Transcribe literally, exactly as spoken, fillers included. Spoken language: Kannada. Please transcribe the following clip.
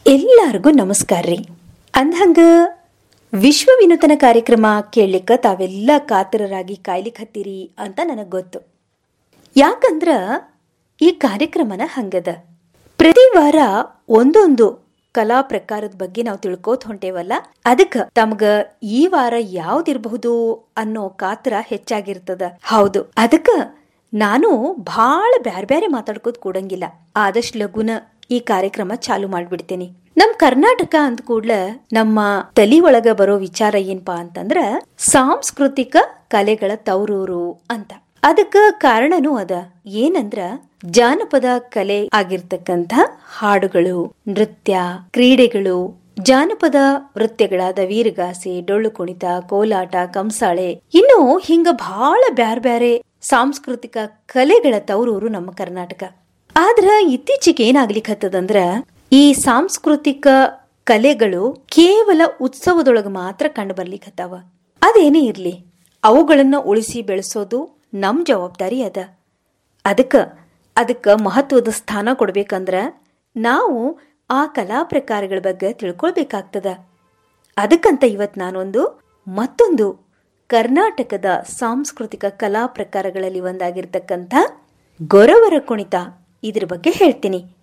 ಎಲ್ಲರಿಗೂ ನಮಸ್ಕಾರ ರೀ. ಅಂದ್ಹಂಗ ವಿಶ್ವ ವಿನೂತನ ಕಾರ್ಯಕ್ರಮ ಕೇಳಲಿಕ್ಕ ತಾವೆಲ್ಲ ಕಾತರರಾಗಿ ಕಾಯ್ಲಿಕ್ಕೆ ಹತ್ತೀರಿ ಅಂತ ನನಗೆ ಗೊತ್ತು. ಯಾಕಂದ್ರ ಈ ಕಾರ್ಯಕ್ರಮನ ಹಂಗದ, ಪ್ರತಿ ವಾರ ಒಂದೊಂದು ಕಲಾ ಪ್ರಕಾರದ ಬಗ್ಗೆ ನಾವು ತಿಳ್ಕೋತ ಹೊಂಟೇವಲ್ಲ, ಅದಕ್ಕೆ ತಮ್ಗ ಈ ವಾರ ಯಾವ್ದಿರಬಹುದು ಅನ್ನೋ ಕಾತರ ಹೆಚ್ಚಾಗಿರ್ತದ. ಹೌದು, ಅದಕ್ಕ ನಾನು ಭಾಳ ಬ್ಯಾರೆ ಬ್ಯಾರೆ ಮಾತಾಡ್ಕೋತ ಕೂಡಂಗಿಲ್ಲ. ಆದಷ್ಟು ಲಗುನ ಈ ಕಾರ್ಯಕ್ರಮ ಚಾಲು ಮಾಡ್ಬಿಡ್ತೇನೆ. ನಮ್ ಕರ್ನಾಟಕ ಅಂದ ಕೂಡ್ಲ ನಮ್ಮ ತಲಿ ಒಳಗ ಬರೋ ವಿಚಾರ ಏನಪಾ ಅಂತಂದ್ರ ಸಾಂಸ್ಕೃತಿಕ ಕಲೆಗಳ ತವರೂರು ಅಂತ. ಅದಕ್ಕ ಕಾರಣನೂ ಅದ. ಏನಂದ್ರ ಜಾನಪದ ಕಲೆ ಆಗಿರ್ತಕ್ಕಂಥ ಹಾಡುಗಳು, ನೃತ್ಯ, ಕ್ರೀಡೆಗಳು, ಜಾನಪದ ನೃತ್ಯಗಳಾದ ವೀರಗಾಸೆ, ಡೊಳ್ಳು ಕುಣಿತ, ಕೋಲಾಟ, ಕಂಸಾಳೆ, ಇನ್ನು ಹಿಂಗ ಬಹಳ ಬ್ಯಾರೆ ಬ್ಯಾರೆ ಸಾಂಸ್ಕೃತಿಕ ಕಲೆಗಳ ತವರೂರು ನಮ್ಮ ಕರ್ನಾಟಕ. ಆದ್ರ ಇತ್ತೀಚೆಗೆ ಏನಾಗ್ಲಿಕ್ಕತ್ತದಂದ್ರ ಈ ಸಾಂಸ್ಕೃತಿಕ ಕಲೆಗಳು ಕೇವಲ ಉತ್ಸವದೊಳಗ ಮಾತ್ರ ಕಂಡು ಬರ್ಲಿಕ್ಕತ್ತಾವ. ಅದೇನೇ ಇರ್ಲಿ, ಅವುಗಳನ್ನ ಉಳಿಸಿ ಬೆಳೆಸೋದು ನಮ್ ಜವಾಬ್ದಾರಿ ಅದ. ಅದಕ್ಕ ಅದಕ್ಕ ಮಹತ್ವದ ಸ್ಥಾನ ಕೊಡ್ಬೇಕಂದ್ರ ನಾವು ಆ ಕಲಾ ಪ್ರಕಾರಗಳ ಬಗ್ಗೆ ತಿಳ್ಕೊಳ್ಬೇಕಾಗ್ತದ. ಅದಕ್ಕಂತ ಇವತ್ ನಾನೊಂದು ಮತ್ತೊಂದು ಕರ್ನಾಟಕದ ಸಾಂಸ್ಕೃತಿಕ ಕಲಾ ಪ್ರಕಾರಗಳಲ್ಲಿ ಒಂದಾಗಿರ್ತಕ್ಕಂಥ ಗೊರವರ ಕುಣಿತ ಇದ್ರ ಬಗ್ಗೆ ಹೇಳ್ತೀನಿ.